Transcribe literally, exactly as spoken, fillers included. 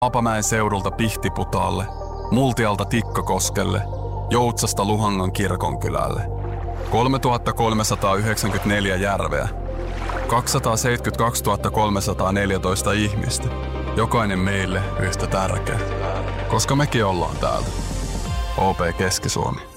Haapamäen seudulta Pihtiputaalle, Multialta Tikkakoskelle, Joutsasta Luhangan kirkonkylälle. kolmetuhattakolmesataayhdeksänkymmentäneljä järveä, kaksisataaseitsemänkymmentäkaksituhatta kolmesataaneljätoista ihmistä. Jokainen meille yhtä tärkeä, koska mekin ollaan täällä. O P Keski-Suomi.